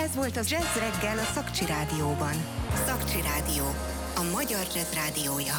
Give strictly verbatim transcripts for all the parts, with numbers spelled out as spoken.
Ez volt az Jazz Reggel a Szakcsi Rádióban. Szakcsi Rádió, a magyar jazz rádiója.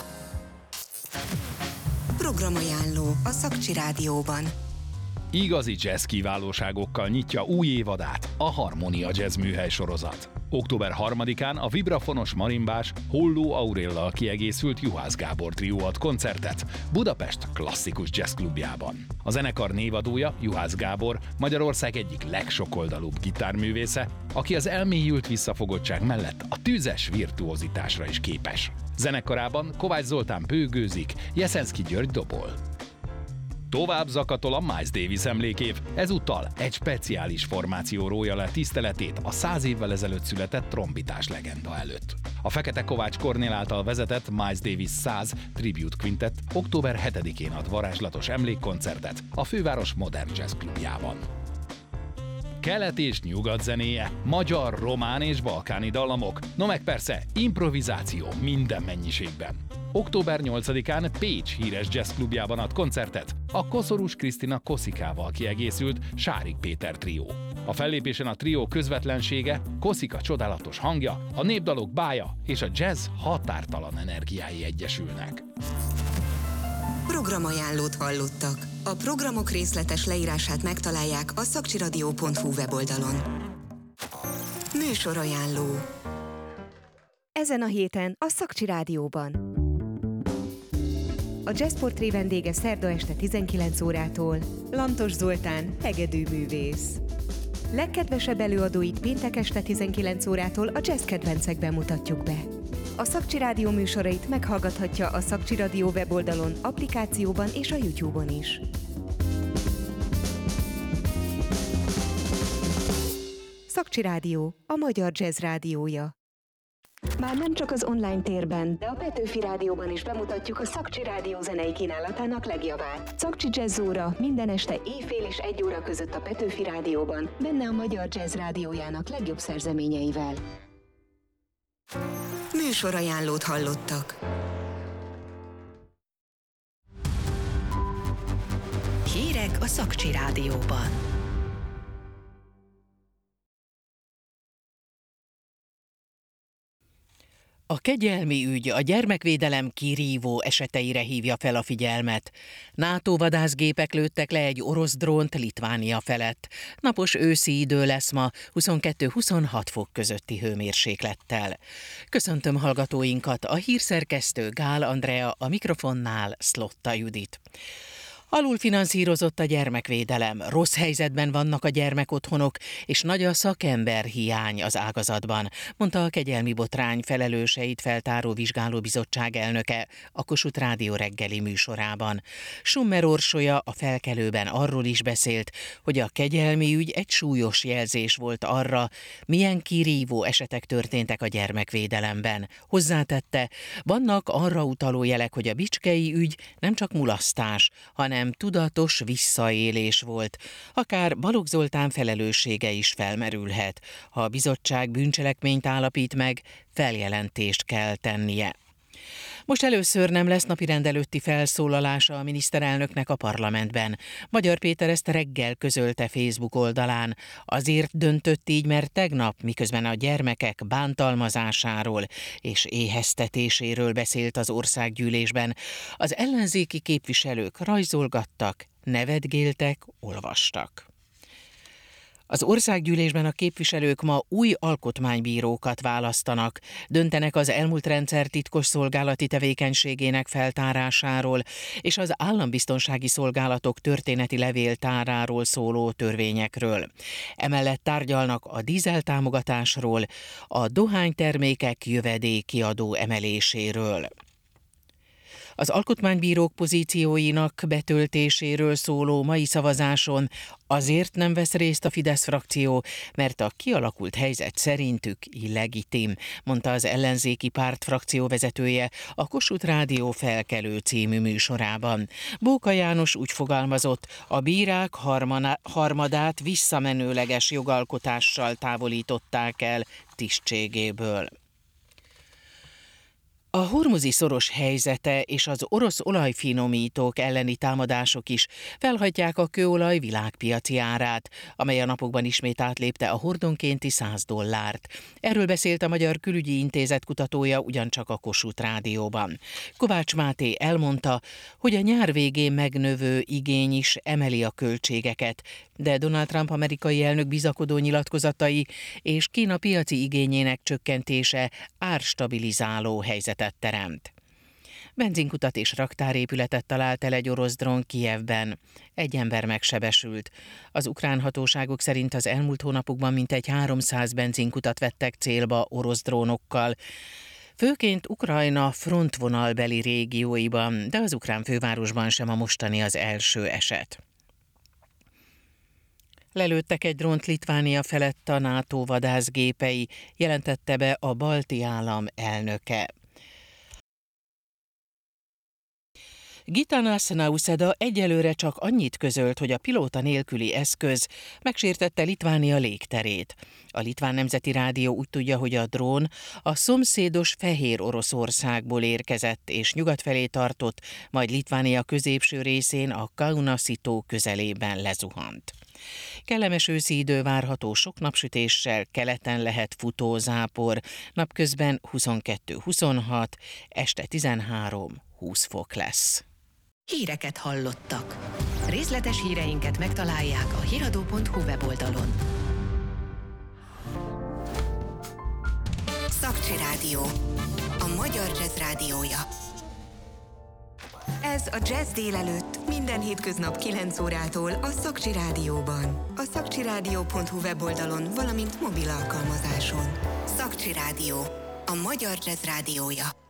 Programajánló a Szakcsi Rádióban. Igazi jazz kiválóságokkal nyitja új évadát a Harmonia Jazz műhely sorozat. október harmadikán a vibrafonos marimbás Holló Auréllal kiegészült Juhász Gábor trió ad koncertet Budapest klasszikus jazz klubjában. A zenekar névadója, Juhász Gábor, Magyarország egyik legsokoldalúbb gitárművésze, aki az elmélyült visszafogottság mellett a tüzes virtuózitásra is képes. Zenekarában Kovács Zoltán bőgőzik, Jeszenszky György dobol. Tovább zakatol a Miles Davis emlékév, ezúttal egy speciális formáció rója le tiszteletét a száz évvel ezelőtt született trombitás legenda előtt. A Fekete Kovács Kornél által vezetett Miles Davis száz Tribute Quintet október hetedikén ad varázslatos emlékkoncertet a főváros Modern Jazz klubjában. Kelet és nyugat zenéje, magyar, román és balkáni dallamok, no meg persze improvizáció minden mennyiségben. október nyolcadikán Pécs híres jazz klubjában ad koncertet a Koszorús Krisztina Koszikával kiegészült Sárik Péter trió. A fellépésen a trió közvetlensége, Koszika csodálatos hangja, a népdalok bája és a jazz határtalan energiái egyesülnek. Programajánlót hallottak. A programok részletes leírását megtalálják a szakcsiradio pont hu weboldalon. Műsorajánló. Ezen a héten a Szakcsi Rádióban. A Jazzportré vendége szerda este tizenkilenc órától Lantos Zoltán, hegedűművész. Legkedvesebb előadóit péntek este tizenkilenc órától a jazz kedvencekben mutatjuk be. A Szakcsi Rádió műsorait meghallgathatja a Szakcsi Rádió weboldalon, applikációban és a YouTube-on is. Szakcsi Rádió, a magyar jazz rádiója. Már nem csak az online térben, de a Petőfi Rádióban is bemutatjuk a Szakcsi Rádió zenei kínálatának legjavát. Szakcsi Jazz óra minden este éjfél és egy óra között a Petőfi Rádióban, benne a magyar jazz rádiójának legjobb szerzeményeivel. Műsorajánlót hallottak. Hírek a Szakcsi Rádióban. A kegyelmi ügy a gyermekvédelem kirívó eseteire hívja fel a figyelmet. NATO vadászgépek lőttek le egy orosz drónt Litvánia felett. Napos őszi idő lesz ma, huszonkettő-huszonhat fok közötti hőmérséklettel. Köszöntöm hallgatóinkat, a hírszerkesztő Gál Andrea, a mikrofonnál Szlotta Judit. Alulfinanszírozott a gyermekvédelem, rossz helyzetben vannak a gyermekotthonok, és nagy a szakemberhiány az ágazatban, mondta a kegyelmi botrány felelőseit feltáró vizsgálóbizottság elnöke a Kossuth Rádió reggeli műsorában. Summer Orsolya a Felkelőben arról is beszélt, hogy a kegyelmi ügy egy súlyos jelzés volt arra, milyen kirívó esetek történtek a gyermekvédelemben. Hozzátette, vannak arra utaló jelek, hogy a bicskei ügy nem csak mulasztás, hanem tudatos visszaélés volt. Akár Balogh Zoltán felelőssége is felmerülhet. Ha a bizottság bűncselekményt állapít meg, feljelentést kell tennie. Most először nem lesz napirend előtti felszólalása a miniszterelnöknek a parlamentben. Magyar Péter ezt reggel közölte Facebook oldalán. Azért döntött így, mert tegnap, miközben a gyermekek bántalmazásáról és éheztetéséről beszélt az országgyűlésben, az ellenzéki képviselők rajzolgattak, nevetgéltek, olvastak. Az országgyűlésben a képviselők ma új alkotmánybírókat választanak, döntenek az elmúlt rendszer titkosszolgálati tevékenységének feltárásáról és az állambiztonsági szolgálatok történeti levéltáráról szóló törvényekről. Emellett tárgyalnak a dízeltámogatásról, a dohánytermékek jövedéki adó emeléséről. Az alkotmánybírók pozícióinak betöltéséről szóló mai szavazáson azért nem vesz részt a Fidesz frakció, mert a kialakult helyzet szerintük illegitim, mondta az ellenzéki párt frakcióvezetője a Kossuth Rádió Felkelő című műsorában. Bóka János úgy fogalmazott, a bírák harmaná, harmadát visszamenőleges jogalkotással távolították el tisztségéből. A hormuzi szoros helyzete és az orosz olajfinomítók elleni támadások is felhagyják a kőolaj világpiaci árát, amely a napokban ismét átlépte a hordonkénti száz dollárt. Erről beszélt a Magyar Külügyi Intézet kutatója ugyancsak a Kossuth Rádióban. Kovács Máté elmondta, hogy a nyár végén megnövő igény is emeli a költségeket, de Donald Trump amerikai elnök bizakodó nyilatkozatai és Kína piaci igényének csökkentése árstabilizáló helyzetet teremt. Benzinkutat és raktárépületet talált el egy orosz drón Kijevben. Egy ember megsebesült. Az ukrán hatóságok szerint az elmúlt hónapokban mintegy háromszáz benzinkutat vettek célba orosz drónokkal, főként Ukrajna frontvonalbeli régióiban, de az ukrán fővárosban sem a mostani az első eset. Lelőttek egy drónt Litvánia felett a NATO vadászgépei, jelentette be a balti állam elnöke. Gitanas Nauseda egyelőre csak annyit közölt, hogy a pilóta nélküli eszköz megsértette Litvánia légterét. A Litván Nemzeti Rádió úgy tudja, hogy a drón a szomszédos Fehér Oroszországból érkezett és nyugat felé tartott, majd Litvánia középső részén a Kaunasi-tó közelében lezuhant. Kellemes őszi idő várható sok napsütéssel, keleten lehet futózápor, napközben huszonkettő huszonhat, este tizenhárom húsz fok lesz. Híreket hallottak. Részletes híreinket megtalálják a hiradó pont hu weboldalon. Szakcsi Rádió, a magyar jazz rádiója. Ez a Jazz délelőtt minden hétköznap kilenc órától a Szakcsi Rádióban. A szakcsi rádió pont hu weboldalon, valamint mobil alkalmazáson. Szakcsi Rádió, a magyar jazz rádiója.